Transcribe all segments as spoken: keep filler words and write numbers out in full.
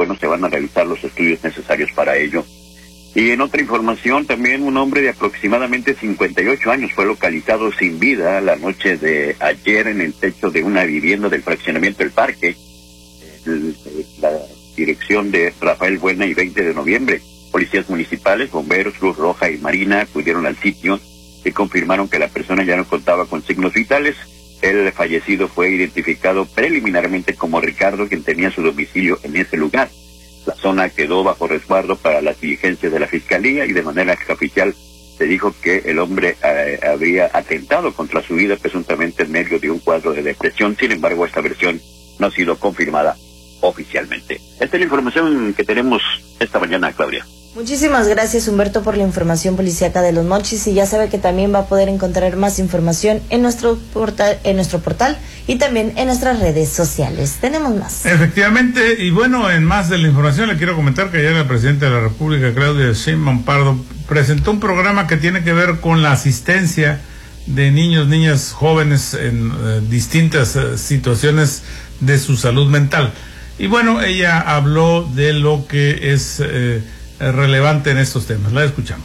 bueno, se van a realizar los estudios necesarios para ello. Y en otra información, también un hombre de aproximadamente cincuenta y ocho años fue localizado sin vida la noche de ayer en el techo de una vivienda del fraccionamiento El Parque, el, la dirección de Rafael Buena y veinte de noviembre. Policías municipales, bomberos, Cruz Roja y Marina acudieron al sitio y confirmaron que la persona ya no contaba con signos vitales. El fallecido fue identificado preliminarmente como Ricardo, quien tenía su domicilio en ese lugar. La zona quedó bajo resguardo para las diligencias de la Fiscalía y de manera extraoficial se dijo que el hombre eh, habría atentado contra su vida presuntamente en medio de un cuadro de depresión. Sin embargo, esta versión no ha sido confirmada oficialmente. Esta es la información que tenemos esta mañana, Claudia. Muchísimas gracias, Humberto, por la información policíaca de Los Mochis, y ya sabe que también va a poder encontrar más información en nuestro portal, en nuestro portal y también en nuestras redes sociales. Tenemos más. Efectivamente, y bueno, en más de la información le quiero comentar que ayer la presidenta de la República, Claudia Sheinbaum Pardo, presentó un programa que tiene que ver con la asistencia de niños, niñas, jóvenes en eh, distintas eh, situaciones de su salud mental. Y bueno, ella habló de lo que es eh, relevante en estos temas. La escuchamos.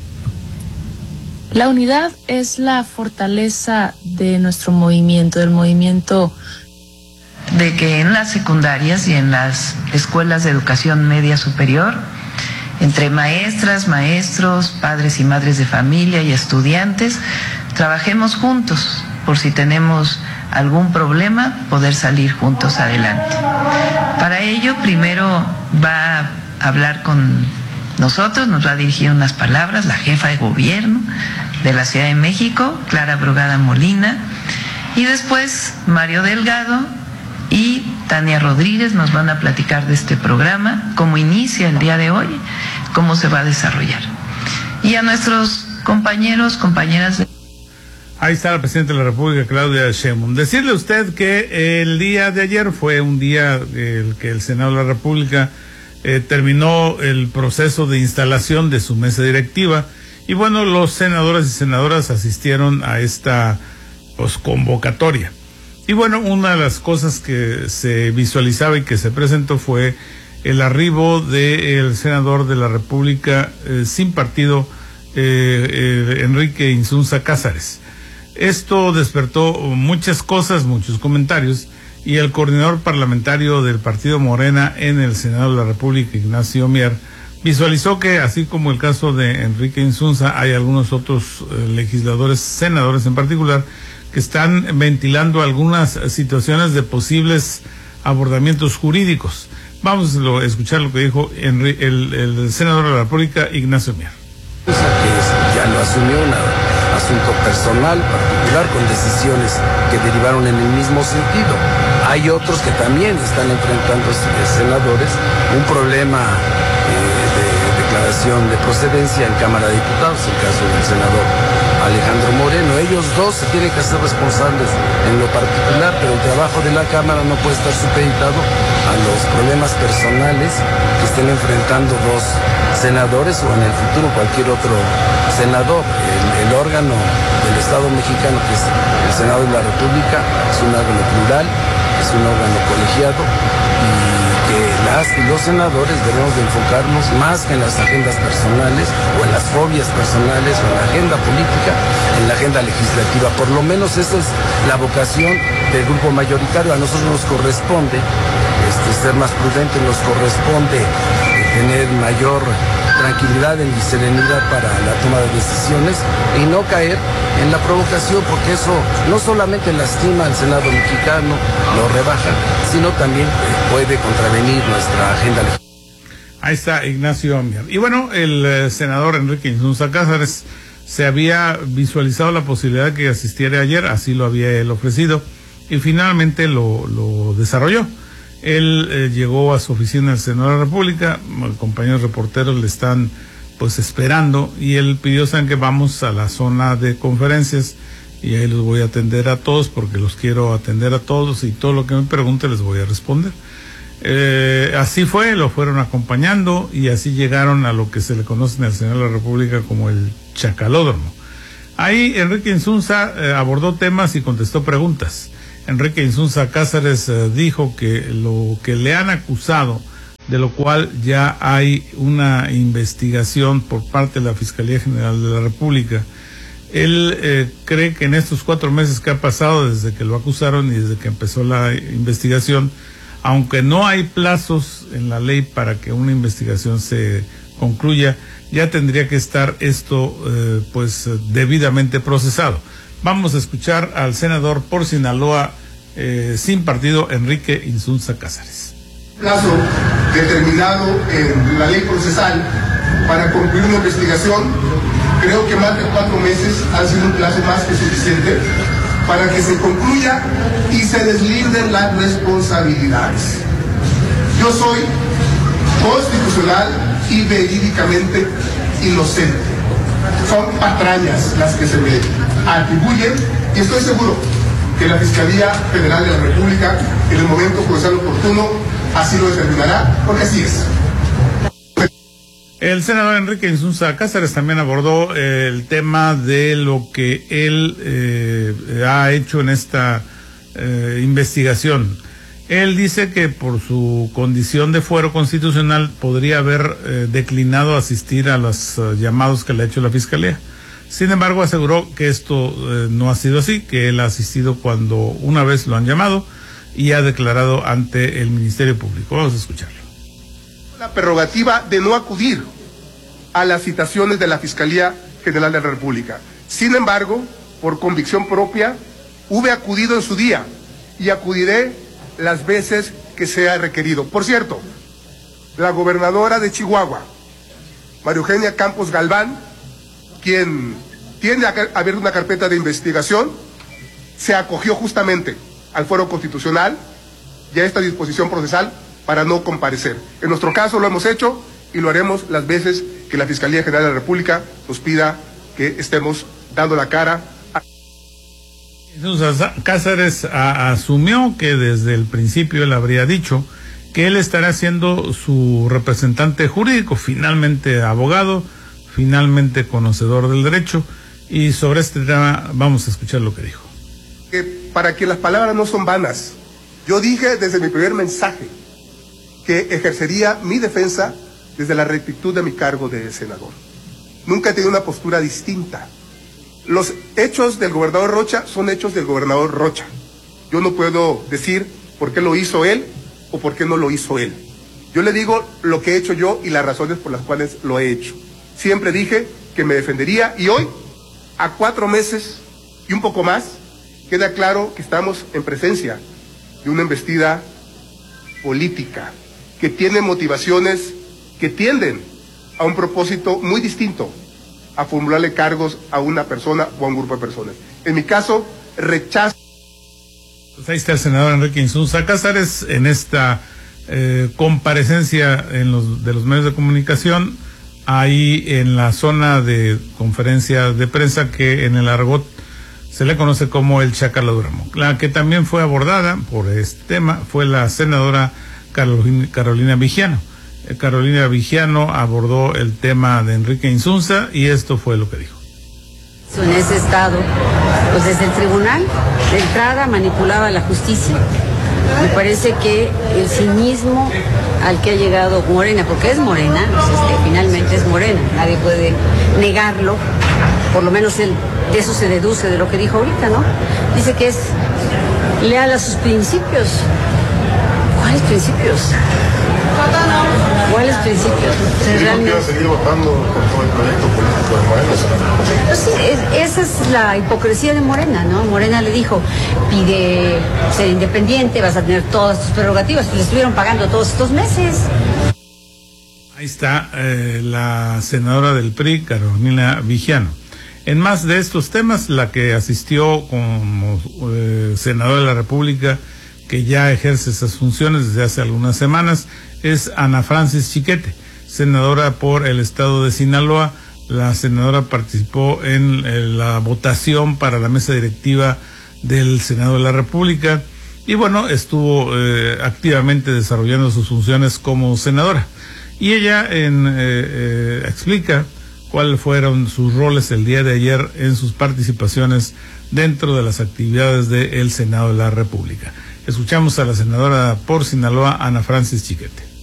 La unidad es la fortaleza de nuestro movimiento, del movimiento de que en las secundarias y en las escuelas de educación media superior, entre maestras, maestros, padres y madres de familia y estudiantes, trabajemos juntos por si tenemos algún problema, poder salir juntos adelante. Para ello, primero va a hablar con nosotros, nos va a dirigir unas palabras la jefa de gobierno de la Ciudad de México, Clara Brugada Molina, y después Mario Delgado y Tania Rodríguez nos van a platicar de este programa, cómo inicia el día de hoy, cómo se va a desarrollar. Y a nuestros compañeros, compañeras de... Ahí está la presidenta de la República, Claudia Sheinbaum. Decirle a usted que el día de ayer fue un día el que el Senado de la República eh, terminó el proceso de instalación de su mesa directiva, y bueno, los senadores y senadoras asistieron a esta pues, convocatoria. Y bueno, una de las cosas que se visualizaba y que se presentó fue el arribo del senador de la República eh, sin partido, eh, eh, Enrique Insunza Cázares. Esto despertó muchas cosas, muchos comentarios, y el coordinador parlamentario del partido Morena en el Senado de la República, Ignacio Mier, visualizó que, así como el caso de Enrique Insunza, hay algunos otros eh, legisladores, senadores en particular, que están ventilando algunas situaciones de posibles abordamientos jurídicos. Vamos a escuchar lo que dijo el, el, el senador de la República, Ignacio Mier. Que ya lo asumió un asunto personal, particular, con decisiones que derivaron en el mismo sentido. Hay otros que también están enfrentando, senadores, un problema eh, de declaración de procedencia en Cámara de Diputados, el caso del senador Alejandro Moreno. Ellos dos se tienen que hacer responsables en lo particular, pero el trabajo de la Cámara no puede estar supeditado a los problemas personales que estén enfrentando dos senadores o en el futuro cualquier otro senador. El, el órgano del Estado mexicano, que es el Senado de la República, es un órgano plural, es un órgano colegiado, y que las y los senadores debemos de enfocarnos más que en las agendas personales o en las fobias personales o en la agenda política, en la agenda legislativa. Por lo menos esa es la vocación del grupo mayoritario. A nosotros nos corresponde este, ser más prudentes, nos corresponde eh, tener mayor tranquilidad y serenidad para la toma de decisiones y no caer en la provocación, porque eso no solamente lastima al Senado mexicano, lo rebaja, sino también eh, puede contravenir nuestra agenda legislativa. Ahí está Ignacio Mier. Y bueno, el eh, senador Enrique Insunza Cázares se había visualizado la posibilidad de que asistiera ayer, así lo había él ofrecido, y finalmente lo, lo desarrolló. Él eh, llegó a su oficina del Senado de la República, compañeros reporteros le están pues esperando, y él pidió, saben que vamos a la zona de conferencias y ahí los voy a atender a todos porque los quiero atender a todos y todo lo que me pregunte les voy a responder. Eh, así fue, lo fueron acompañando y así llegaron a lo que se le conoce en el Senado de la República como el Chacalódromo. Ahí Enrique Insunza eh, abordó temas y contestó preguntas. Enrique Insunza Cázares eh, dijo que lo que le han acusado de lo cual ya hay una investigación por parte de la Fiscalía General de la República. Él eh, cree que en estos cuatro meses que ha pasado desde que lo acusaron y desde que empezó la investigación, aunque no hay plazos en la ley para que una investigación se concluya, ya tendría que estar esto eh, pues debidamente procesado. Vamos a escuchar al senador por Sinaloa eh, sin partido, Enrique Insunza Cázares. Plazo determinado en la ley procesal para concluir una investigación, creo que más de cuatro meses ha sido un plazo más que suficiente para que se concluya y se deslinden las responsabilidades. Yo soy constitucional y verídicamente inocente. Son patrañas las que se me atribuyen y estoy seguro que la Fiscalía Federal de la República en el momento procesal oportuno así lo determinará, porque así es. El senador Enrique Insunza Cázares también abordó eh, el tema de lo que él eh, ha hecho en esta eh, investigación. Él dice que por su condición de fuero constitucional podría haber eh, declinado asistir a los uh, llamados que le ha hecho la Fiscalía. Sin embargo, aseguró que esto eh, no ha sido así, que él ha asistido cuando una vez lo han llamado y ha declarado ante el Ministerio Público. Vamos a escucharlo. La prerrogativa de no acudir a las citaciones de la Fiscalía General de la República. Sin embargo, por convicción propia, hube acudido en su día y acudiré las veces que sea requerido. Por cierto, la gobernadora de Chihuahua, María Eugenia Campos Galván, quien tiene a haber una carpeta de investigación, se acogió justamente al fuero constitucional y a esta disposición procesal para no comparecer. En nuestro caso lo hemos hecho y lo haremos las veces que la Fiscalía General de la República nos pida que estemos dando la cara. Cázares a, asumió que desde el principio él habría dicho que él estará siendo su representante jurídico, finalmente abogado, finalmente conocedor del derecho, y sobre este tema vamos a escuchar lo que dijo. Que para que las palabras no son vanas, yo dije desde mi primer mensaje que ejercería mi defensa desde la rectitud de mi cargo de senador. Nunca he tenido una postura distinta. Los hechos del gobernador Rocha son hechos del gobernador Rocha. Yo no puedo decir por qué lo hizo él o por qué no lo hizo él. Yo le digo lo que he hecho yo y las razones por las cuales lo he hecho. Siempre dije que me defendería y hoy, a cuatro meses y un poco más, queda claro que estamos en presencia de una embestida política que tiene motivaciones que tienden a un propósito muy distinto, a formularle cargos a una persona o a un grupo de personas. En mi caso, rechazo. Pues ahí está el senador Enrique Insunza Cázares en esta eh, comparecencia en los, de los medios de comunicación, ahí en la zona de conferencia de prensa que en el argot se le conoce como el Chácala Duramo. La que también fue abordada por este tema fue la senadora Carolina, Carolina Vigiano. Carolina Vigiano abordó el tema de Enrique Insunza y esto fue lo que dijo. En ese estado, pues desde el tribunal de entrada manipulaba la justicia. Me parece que el cinismo al que ha llegado Morena, porque es Morena, pues es que finalmente es Morena, nadie puede negarlo, por lo menos él, de eso se deduce de lo que dijo ahorita, ¿no? Dice que es leal a sus principios. ¿Cuáles principios? ¿Cuáles principios? ¿Dijo que iba a seguir votando por todo el proyecto político de Morena? Pues sí, es, esa es la hipocresía de Morena, ¿no? Morena le dijo, pide ser independiente, vas a tener todas tus prerrogativas, y le estuvieron pagando todos estos meses. Ahí está eh, la senadora del P R I, Carolina Vigiano. En más de estos temas, la que asistió como eh, senadora de la República, que ya ejerce esas funciones desde hace algunas semanas, es Ana Francis Chiquete, senadora por el estado de Sinaloa. La senadora participó en, en la votación para la mesa directiva del Senado de la República y bueno, estuvo eh, activamente desarrollando sus funciones como senadora. Y ella en, eh, eh, explica cuáles fueron sus roles el día de ayer en sus participaciones dentro de las actividades del Senado de la República. Escuchamos a la senadora por Sinaloa, Ana Francis Chiquete.